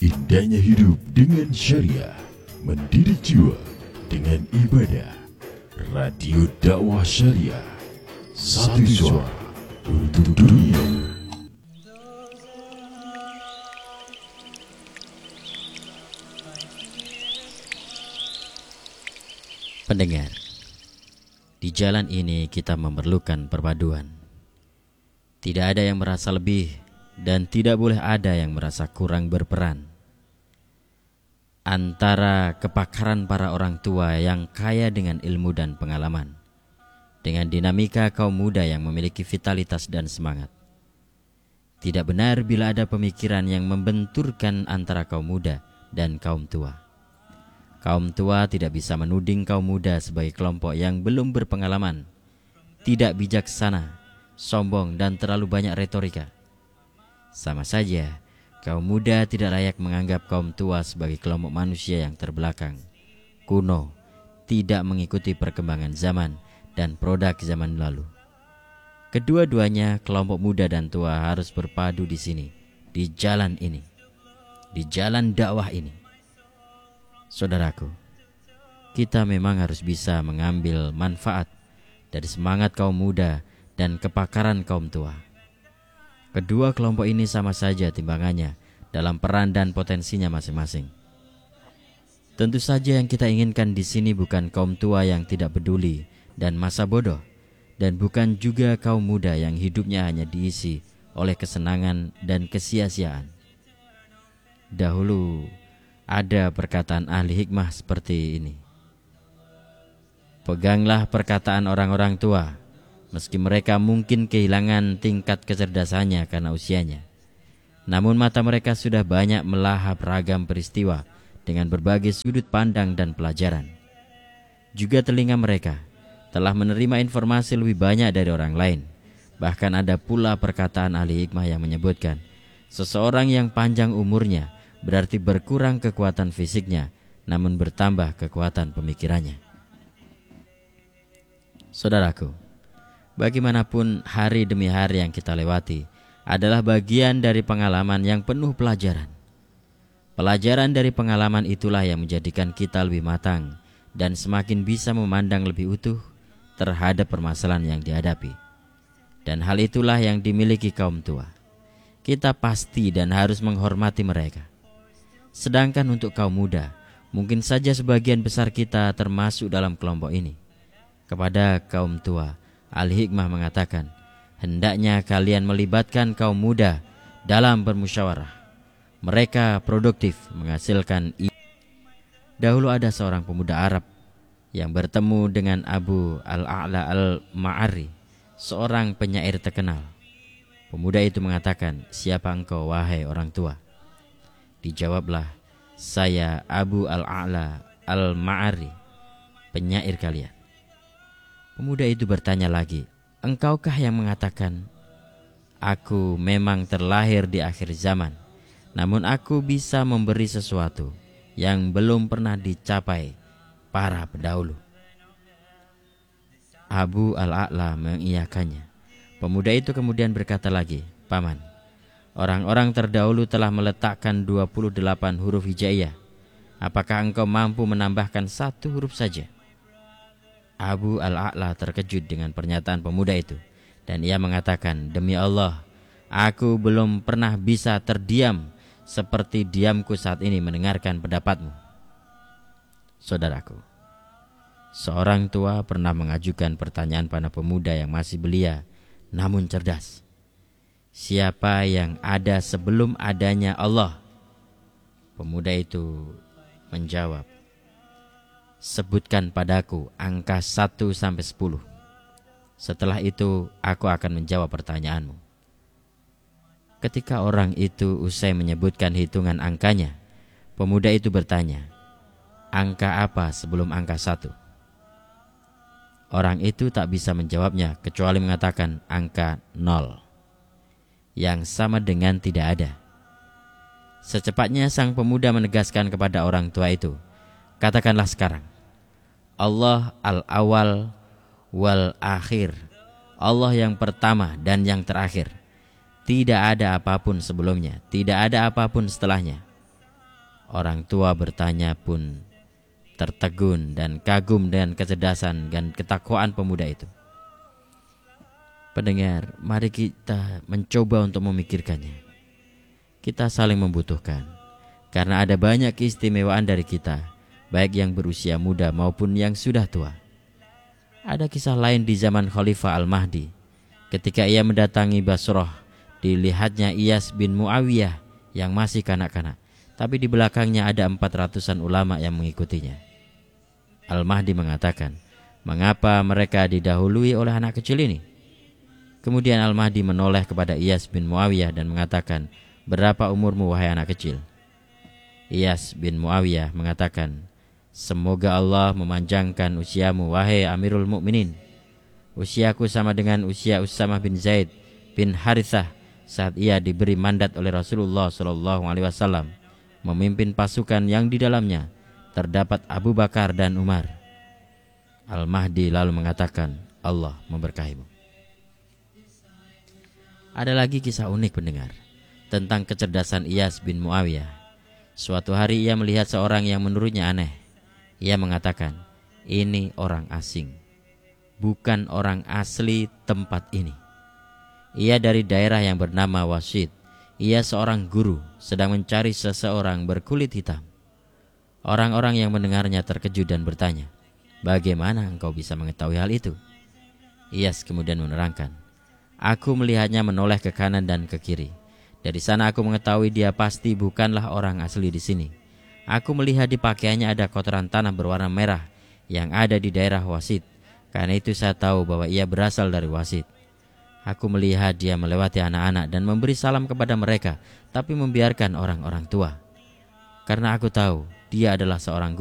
Indahnya hidup dengan syariah, mendidik jiwa dengan ibadah. Radio dakwah syariah, satu suara untuk dunia. Pendengar, di jalan ini kita memerlukan perpaduan. Tidak ada yang merasa lebih dan tidak boleh ada yang merasa kurang berperan. Antara kepakaran para orang tua yang kaya dengan ilmu dan pengalaman, dengan dinamika kaum muda yang memiliki vitalitas dan semangat. Tidak benar bila ada pemikiran yang membenturkan antara kaum muda dan kaum tua. Kaum tua tidak bisa menuding kaum muda sebagai kelompok yang belum berpengalaman, tidak bijaksana, sombong, dan terlalu banyak retorika. Sama saja, kaum muda tidak layak menganggap kaum tua sebagai kelompok manusia yang terbelakang, kuno, tidak mengikuti perkembangan zaman dan produk zaman lalu. Kedua-duanya, kelompok muda dan tua, harus berpadu di sini, di jalan ini, di jalan dakwah ini. Saudaraku, kita memang harus bisa mengambil manfaat dari semangat kaum muda dan kepakaran kaum tua. Kedua kelompok ini sama saja timbangannya dalam peran dan potensinya masing-masing. Tentu saja yang kita inginkan di sini bukan kaum tua yang tidak peduli dan masa bodoh, dan bukan juga kaum muda yang hidupnya hanya diisi oleh kesenangan dan kesia-siaan. Dahulu ada perkataan ahli hikmah seperti ini: peganglah perkataan orang-orang tua, meski mereka mungkin kehilangan tingkat kecerdasannya karena usianya. Namun mata mereka sudah banyak melahap ragam peristiwa dengan berbagai sudut pandang dan pelajaran. Juga telinga mereka telah menerima informasi lebih banyak dari orang lain. Bahkan ada pula perkataan ahli hikmah yang menyebutkan, seseorang yang panjang umurnya berarti berkurang kekuatan fisiknya, namun bertambah kekuatan pemikirannya. Saudaraku, bagaimanapun hari demi hari yang kita lewati adalah bagian dari pengalaman yang penuh pelajaran. Pelajaran dari pengalaman itulah yang menjadikan kita lebih matang dan semakin bisa memandang lebih utuh terhadap permasalahan yang dihadapi. Dan hal itulah yang dimiliki kaum tua. Kita pasti dan harus menghormati mereka. Sedangkan untuk kaum muda, mungkin saja sebagian besar kita termasuk dalam kelompok ini. Kepada kaum tua, ahli hikmah mengatakan, hendaknya kalian melibatkan kaum muda dalam bermusyawarah. Mereka produktif menghasilkan. Dahulu ada seorang pemuda Arab yang bertemu dengan Abu al-A'la al-Ma'ari, seorang penyair terkenal. Pemuda itu mengatakan, siapa engkau wahai orang tua? Dijawablah, saya Abu al-A'la al-Ma'ari, penyair kalian. Pemuda itu bertanya lagi, engkaukah yang mengatakan, aku memang terlahir di akhir zaman, namun aku bisa memberi sesuatu yang belum pernah dicapai para pendahulu? Abu al-A'la mengiyakannya. Pemuda itu kemudian berkata lagi, paman, orang-orang terdahulu telah meletakkan 28 huruf hijaiyah. Apakah engkau mampu menambahkan 1 huruf saja? Abu al-A'la terkejut dengan pernyataan pemuda itu, dan ia mengatakan, demi Allah, aku belum pernah bisa terdiam seperti diamku saat ini mendengarkan pendapatmu. Saudaraku, seorang tua pernah mengajukan pertanyaan pada pemuda yang masih belia namun cerdas. Siapa yang ada sebelum adanya Allah? Pemuda itu menjawab, sebutkan padaku angka 1 sampai 10. Setelah itu aku akan menjawab pertanyaanmu. Ketika orang itu usai menyebutkan hitungan angkanya, pemuda itu bertanya, angka apa sebelum angka 1? Orang itu tak bisa menjawabnya kecuali mengatakan angka 0. Yang sama dengan tidak ada. Secepatnya sang pemuda menegaskan kepada orang tua itu, katakanlah sekarang, Allah al-awwal wal akhir, Allah yang pertama dan yang terakhir. Tidak ada apapun sebelumnya, tidak ada apapun setelahnya. Orang tua bertanya pun tertegun dan kagum dengan kecerdasan dan ketakwaan pemuda itu. Pendengar, mari kita mencoba untuk memikirkannya. Kita saling membutuhkan, karena ada banyak keistimewaan dari kita, baik yang berusia muda maupun yang sudah tua. Ada kisah lain di zaman Khalifah Al-Mahdi. Ketika ia mendatangi Basrah, dilihatnya Iyas bin Muawiyah yang masih kanak-kanak, tapi di belakangnya ada 400-an ulama yang mengikutinya. Al-Mahdi mengatakan, mengapa mereka didahului oleh anak kecil ini? Kemudian Al-Mahdi menoleh kepada Iyas bin Muawiyah dan mengatakan, berapa umurmu wahai anak kecil? Iyas bin Muawiyah mengatakan, semoga Allah memanjangkan usiamu wahai Amirul Mukminin. Usiaku sama dengan usia Usamah bin Zaid bin Harithah saat ia diberi mandat oleh Rasulullah SAW memimpin pasukan yang di dalamnya terdapat Abu Bakar dan Umar. Al-Mahdi lalu mengatakan, Allah memberkahimu. Ada lagi kisah unik pendengar tentang kecerdasan Iyas bin Muawiyah. Suatu hari ia melihat seorang yang menurutnya aneh. Ia mengatakan, ini orang asing, bukan orang asli tempat ini. Ia dari daerah yang bernama Wasit. Ia seorang guru sedang mencari seseorang berkulit hitam. Orang-orang yang mendengarnya terkejut dan bertanya, bagaimana engkau bisa mengetahui hal itu? Iyas kemudian menerangkan, aku melihatnya menoleh ke kanan dan ke kiri. Dari sana aku mengetahui dia pasti bukanlah orang asli di sini. Aku melihat di pakaiannya ada kotoran tanah berwarna merah yang ada di daerah Wasit. Karena itu saya tahu bahwa ia berasal dari Wasit. Aku melihat dia melewati anak-anak dan memberi salam kepada mereka, tapi membiarkan orang-orang tua. Karena aku tahu dia adalah seorang guru.